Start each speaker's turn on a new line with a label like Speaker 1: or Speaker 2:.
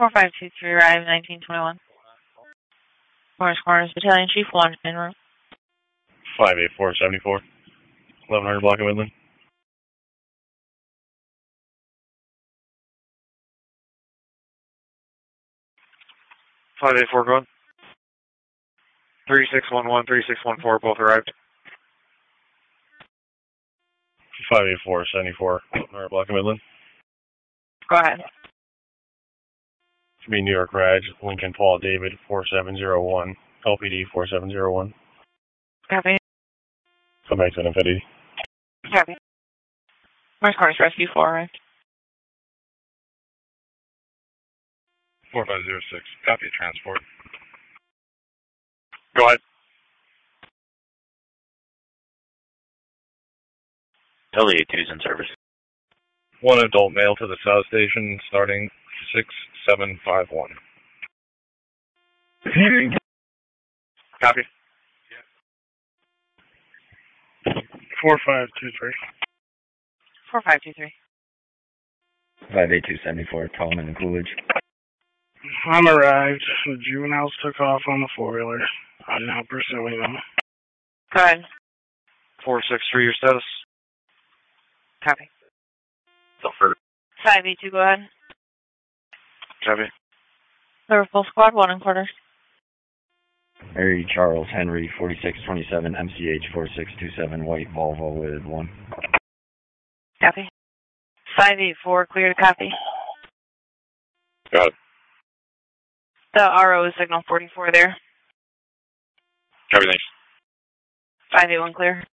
Speaker 1: 4523, arrive 1921. Morris Corners, Battalion Chief, launch in room.
Speaker 2: 58474, 1100 block of Midland.
Speaker 3: 584, go on. 3611, 3614, both arrived.
Speaker 2: 58474, 1100 block of Midland.
Speaker 1: Go ahead.
Speaker 2: To be New York Raj, Lincoln Paul David, 4701, LPD 4701.
Speaker 1: Copy.
Speaker 2: Come back to Infinity.
Speaker 1: Copy. Morris Corners, Rescue 4, arrived.
Speaker 4: 4506, copy transport.
Speaker 3: Go ahead.
Speaker 5: LEA2's in service.
Speaker 4: One adult male to the south station, starting 6751.
Speaker 3: Copy.
Speaker 6: 4523.
Speaker 1: 4523.
Speaker 7: 58274, Tallman and Coolidge.
Speaker 6: I'm arrived. The juveniles took off on the four-wheeler. I'm now pursuing them.
Speaker 1: Go ahead.
Speaker 3: 463, your status.
Speaker 1: Copy.
Speaker 5: Sulfur.
Speaker 1: 582, go ahead.
Speaker 3: Copy.
Speaker 1: Liverpool Squad, 1 in quarters.
Speaker 7: Mary Charles Henry, 4627, MCH 4627, white Volvo with 1.
Speaker 1: Copy. 584, clear to copy.
Speaker 4: Got it.
Speaker 1: The RO is signal 44 there.
Speaker 4: Copy, thanks.
Speaker 1: 581 clear.